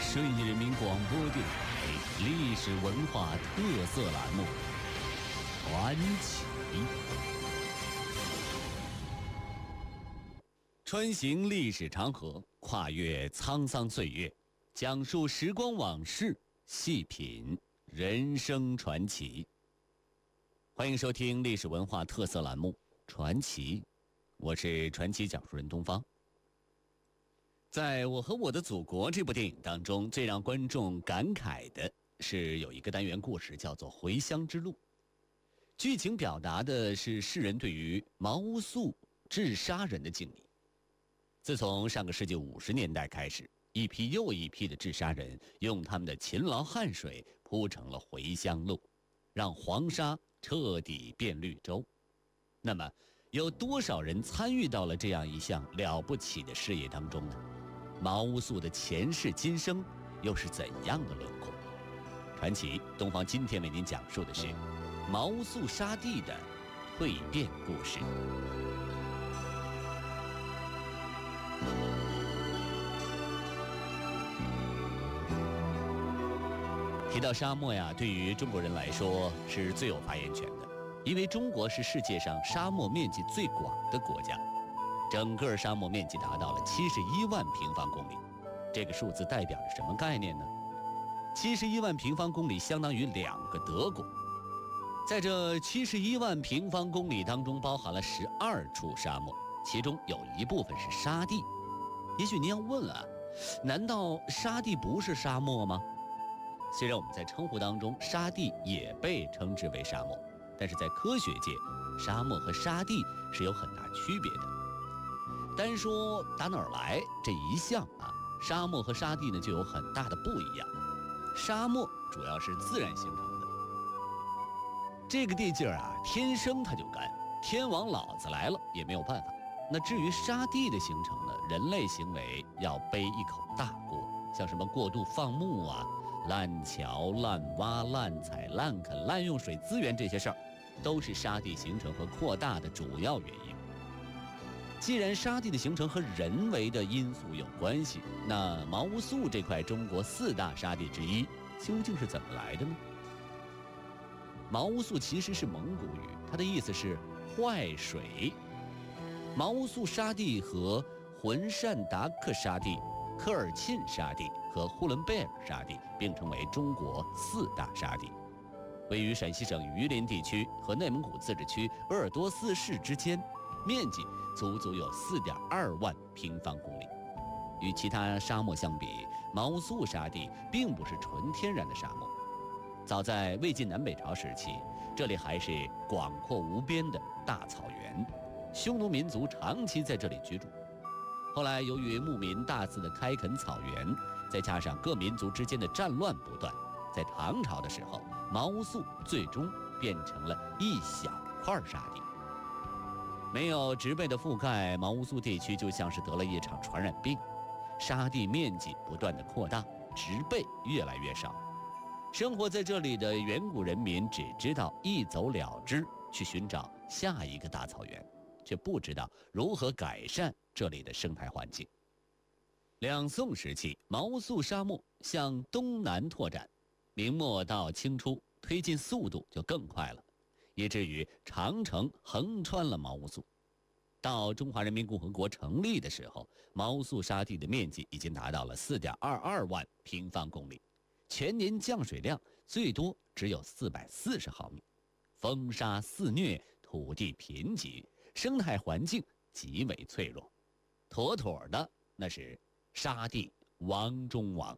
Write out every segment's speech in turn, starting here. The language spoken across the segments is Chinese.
顺义人民广播电台历史文化特色栏目《传奇》。穿行历史长河，跨越沧桑岁月，讲述时光往事，细品人生传奇。欢迎收听历史文化特色栏目《传奇》，我是传奇讲述人东方。在我和我的祖国这部电影当中，最让观众感慨的是有一个单元故事叫做回乡之路。剧情表达的是世人对于毛素治沙人的敬意。自从上个世纪50年代开始，一批又一批的治沙人用他们的勤劳汗水铺成了回乡路，让黄沙彻底变绿洲。那么有多少人参与到了这样一项了不起的事业当中呢？毛素的前世今生又是怎样的轮廓？传奇东方今天为您讲述的是毛素沙地的蜕变故事。提到沙漠呀，对于中国人来说是最有发言权的，因为中国是世界上沙漠面积最广的国家，整个沙漠面积达到了71万平方公里。这个数字代表着什么概念呢？71万平方公里相当于2个德国。在这71万平方公里当中，包含了12处沙漠，其中有一部分是沙地。也许您要问啊，难道沙地不是沙漠吗？虽然我们在称呼当中，沙地也被称之为沙漠，但是在科学界，沙漠和沙地是有很大区别的。单说打哪儿来这一项啊，沙漠和沙地呢就有很大的不一样。沙漠主要是自然形成的，这个地界啊，天生它就干，天王老子来了也没有办法。那至于沙地的形成呢，人类行为要背一口大锅，像什么过度放牧啊、滥桥、滥挖、滥采、滥垦、滥用水资源这些事儿，都是沙地形成和扩大的主要原因。既然沙地的形成和人为的因素有关系，那毛素这块中国4大沙地之一究竟是怎么来的呢？毛素其实是蒙古语，它的意思是坏水。毛素沙地和浑善达克沙地、科尔沁沙地和呼伦贝尔沙地并称为中国4大沙地，位于陕西省榆林地区和内蒙古自治区鄂尔多斯市之间，面积足有4.2万平方公里。与其他沙漠相比，毛素沙地并不是纯天然的沙漠。早在魏晋南北朝时期，这里还是广阔无边的大草原，匈奴民族长期在这里居住。后来由于牧民大肆的开垦草原，再加上各民族之间的战乱不断，在唐朝的时候，毛素最终变成了一小块沙地。没有植被的覆盖，毛素地区就像是得了一场传染病，沙地面积不断的扩大，植被越来越少。生活在这里的远古人民只知道一走了之，去寻找下一个大草原，却不知道如何改善这里的生态环境。两宋时期，毛素沙漠向东南拓展，明末到清初推进速度就更快了，以至于长城横穿了毛素。到中华人民共和国成立的时候，毛素沙地的面积已经达到了4.22万平方公里，全年降水量最多只有440毫米，风沙肆虐，土地贫瘠，生态环境极为脆弱，妥妥的那是沙地王中王。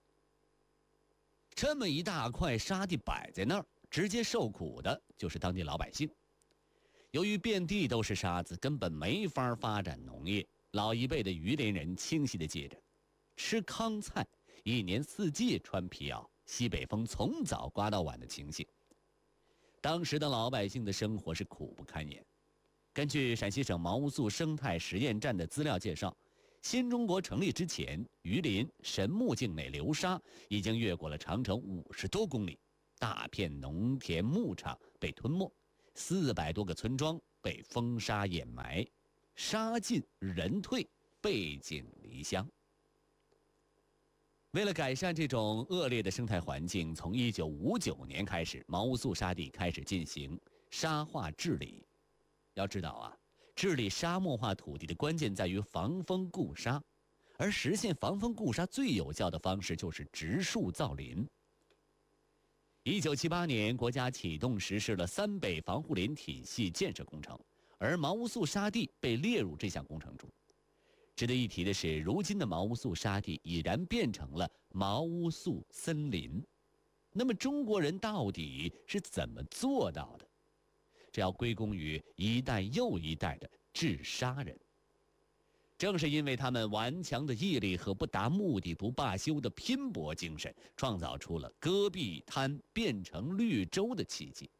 这么一大块沙地摆在那儿，直接受苦的就是当地老百姓。由于遍地都是沙子，根本没法发展农业，老一辈的榆林人清晰地记着，吃糠菜，一年4季穿皮袄，西北风从早刮到晚的情形。当时的老百姓的生活是苦不堪言。根据陕西省毛素生态实验站的资料介绍，新中国成立之前，榆林、神木境内流沙已经越过了长城50多公里，大片农田牧场被吞没，400多个村庄被风沙掩埋，沙尽人退，背井离乡。 为了改善这种恶劣的生态环境，从1959年开始，毛乌素沙地开始进行沙化治理。要知道啊，治理沙漠化土地的关键在于防风固沙，而实现防风固沙最有效的方式就是植树造林。1978年，国家启动实施了三北防护林体系建设工程，而毛乌素沙地被列入这项工程中。值得一提的是，如今的毛乌素沙地已然变成了毛乌素森林。那么中国人到底是怎么做到的？这要归功于一代又一代的治沙人。正是因为他们顽强的毅力和不达目的不罢休的拼搏精神，创造出了戈壁滩变成绿洲的奇迹。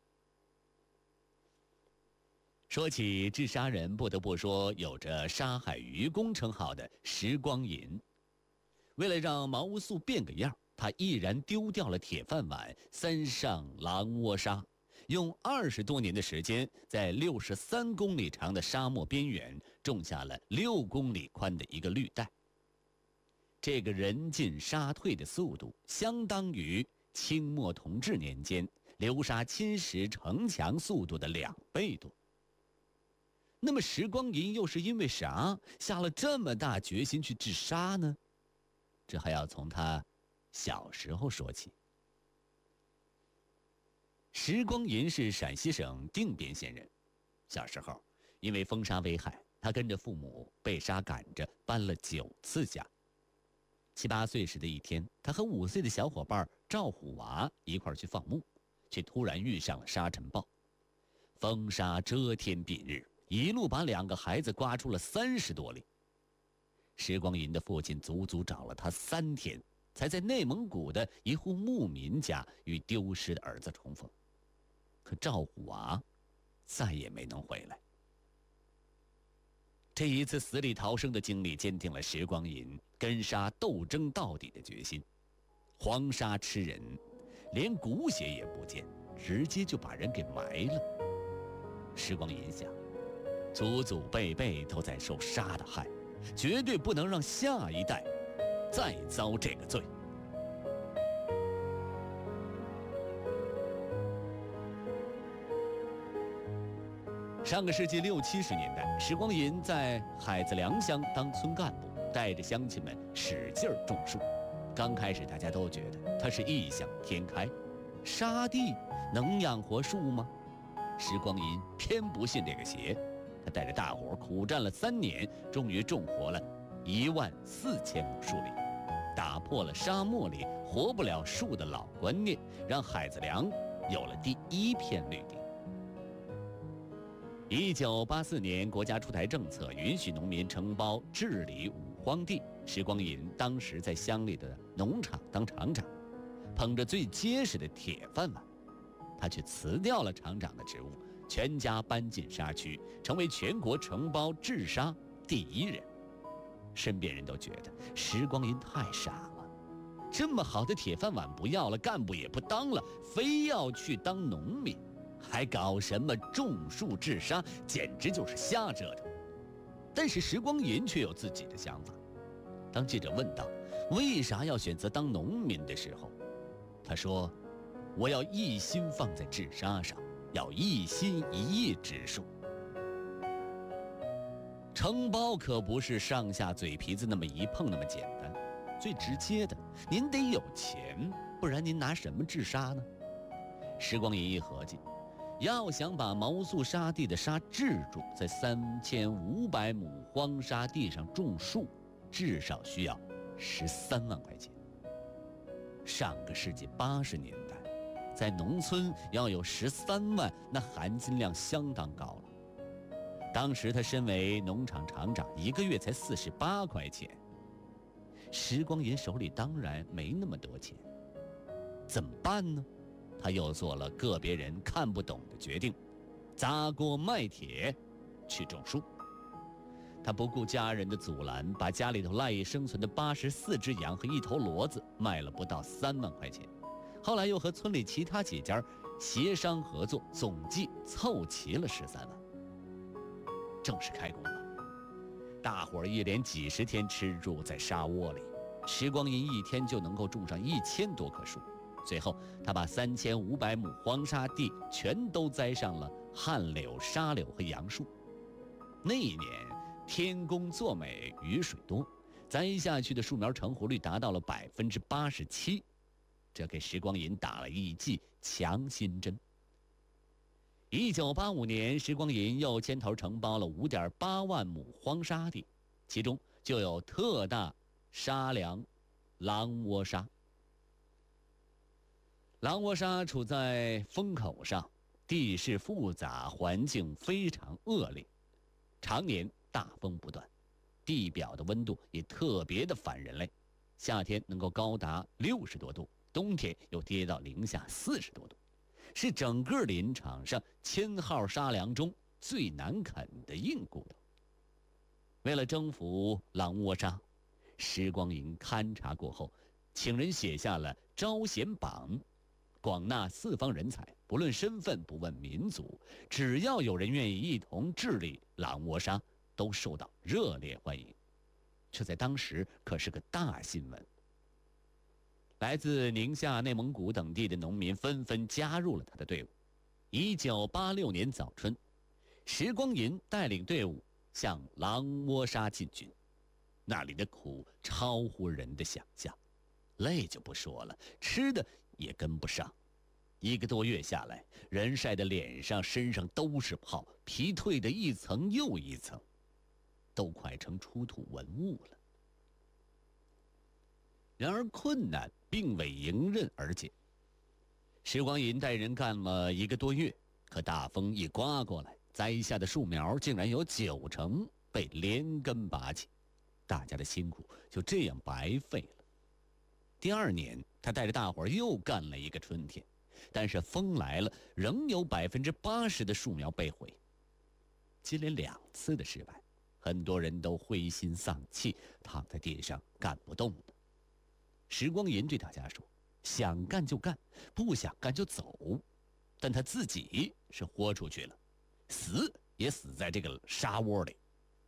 说起治沙人，不得不说有着沙海愚公称号的石光银。为了让毛乌素变个样，他毅然丢掉了铁饭碗，三上狼窝沙，用20多年的时间，在63公里长的沙漠边缘种下了6公里宽的一个绿带。这个人进沙退的速度，相当于清末同治年间流沙侵蚀城墙速度的2倍多。那么石光银又是因为啥下了这么大决心去治沙呢？这还要从他小时候说起。石光银是陕西省定边县人，小时候因为风沙危害，他跟着父母被沙赶着搬了9次家。7、8岁时的一天，他和5岁的小伙伴赵虎娃一块去放牧，却突然遇上了沙尘暴，风沙遮天蔽日，一路把2个孩子刮出了30多里。石光银的父亲足足找了他3天，才在内蒙古的一户牧民家与丢失的儿子重逢。可赵虎娃再也没能回来。这一次死里逃生的经历坚定了石光银跟沙斗争到底的决心。黄沙吃人，连骨血也不见，直接就把人给埋了。石光银想，祖祖辈辈都在受沙的害，绝对不能让下一代再遭这个罪。上个世纪60、70年代，石光银在海子梁乡当村干部，带着乡亲们使劲种树。刚开始大家都觉得他是异想天开，沙地能养活树吗？石光银偏不信这个邪，他带着大伙苦战了3年，终于种活了14000亩树林，打破了沙漠里活不了树的老观念，让海子梁有了第1片绿地。1984年，国家出台政策，允许农民承包治理五荒地。石光银当时在乡里的农场当厂长，捧着最结实的铁饭碗，他却辞掉了厂长的职务，全家搬进沙区，成为全国承包治沙第1人。身边人都觉得石光银太傻了，这么好的铁饭碗不要了，干部也不当了，非要去当农民。还搞什么种树治沙，简直就是瞎折腾。但是石光银却有自己的想法。当记者问到为啥要选择当农民的时候，他说：“我要一心放在治沙上，要一心一意植树。承包可不是上下嘴皮子那么一碰那么简单，最直接的，您得有钱，不然您拿什么治沙呢？”石光银一合计，要想把毛乌素沙地的沙治住，在3500亩荒沙地上种树，至少需要13万块钱。上个世纪80年代，在农村要有13万，那含金量相当高了。当时他身为农场厂长，一个月才48块钱。石光银手里当然没那么多钱，怎么办呢？他又做了个别人看不懂的决定，砸锅卖铁去种树。他不顾家人的阻拦，把家里头赖以生存的84只羊和1头骡子卖了不到3万块钱。后来又和村里其他几家协商合作，总计凑齐了13万。正式开工了，大伙儿一连几10天吃住在沙窝里， 时光银一天就能够种上1000多棵树。最后，他把3500亩荒沙地全都栽上了旱柳、沙柳和杨树。那一年，天公作美，雨水多，栽下去的树苗成活率达到了87%，这给时光银打了一剂强心针。1985年，时光银又牵头承包了5.8万亩荒沙地，其中就有特大沙梁狼窝沙。狼窝沙处在风口上，地势复杂，环境非常恶劣，常年大风不断，地表的温度也特别的反人类，夏天能够高达60多度，冬天又跌到零下40多度，是整个林场上1000号沙梁中最难啃的硬骨头。为了征服狼窝沙，时光银勘察过后，请人写下了招贤榜，广纳四方人才，不论身份，不问民族，只要有人愿意一同治理狼窝沙，都受到热烈欢迎。这在当时可是个大新闻。来自宁夏、内蒙古等地的农民纷纷加入了他的队伍。1986年早春，时光银带领队伍向狼窝沙进军，那里的苦超乎人的想象，累就不说了，吃的也跟不上。1个多月下来，人晒的脸上、身上都是泡，皮蜕的一层又一层，都快成出土文物了。然而困难并未迎刃而解。时光银带人干了1个多月，可大风一刮过来，栽下的树苗竟然有90%被连根拔起，大家的辛苦就这样白费了。第2年，他带着大伙儿又干了1个春天，但是风来了，仍有80%的树苗被毁。接连2次的失败，很多人都灰心丧气，躺在地上干不动了。时光银对大家说：“想干就干，不想干就走。”但他自己是豁出去了，死也死在这个沙窝里。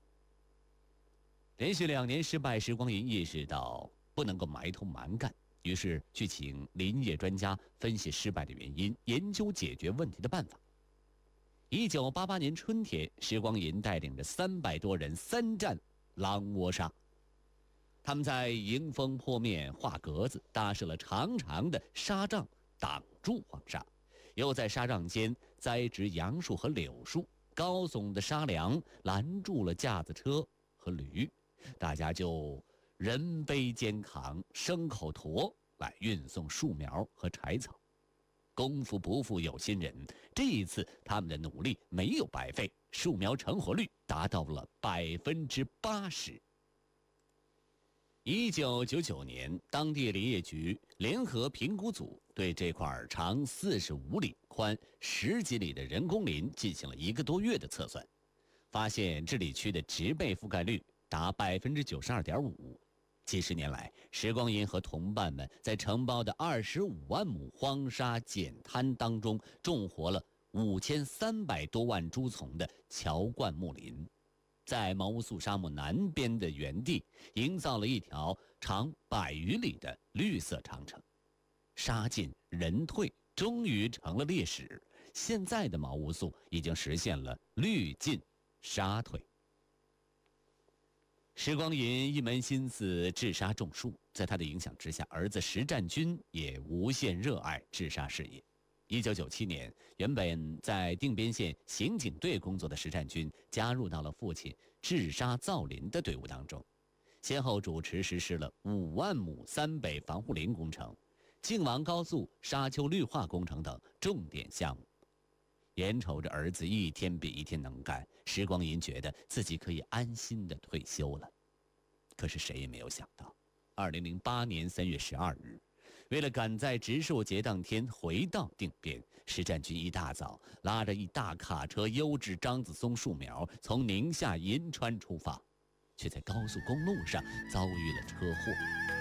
连续2年失败，时光银意识到不能够埋头蛮干，于是去请林业专家分析失败的原因，研究解决问题的办法。1988年春天，时光银带领着300多人3战狼窝沙。他们在迎风坡面画格子，搭设了长长的沙障挡住黄沙，又在沙障间栽植杨树和柳树，高耸的沙梁拦住了架子车和驴，大家就人背肩扛，牲口驮来运送树苗和柴草。功夫不负有心人，这一次他们的努力没有白费，树苗成活率达到了80%。1999年，当地林业局联合评估组对这块长45里、宽10几里的人工林进行了1个多月的测算，发现治理区的植被覆盖率达92.5%。几十年来，时光银和同伴们在承包的25万亩荒沙碱滩当中，种活了5300多万株丛的乔灌木林。在毛乌素沙漠南边的原地，营造了一条长100余里的绿色长城。沙进人退，终于成了历史。现在的毛乌素已经实现了绿进沙退。时光银一门心思治沙种树，在他的影响之下，儿子石占军也无限热爱治沙事业。1997年，原本在定边县刑警队工作的石占军加入到了父亲治沙造林的队伍当中，先后主持实施了5万亩3北防护林工程、靖王高速沙丘绿化工程等重点项目。眼瞅着儿子一天比一天能干，时光银觉得自己可以安心的退休了。可是谁也没有想到，2008年3月12日，为了赶在植树节当天回到定边，石占军一大早拉着一大卡车优质樟子松树苗从宁夏银川出发，却在高速公路上遭遇了车祸。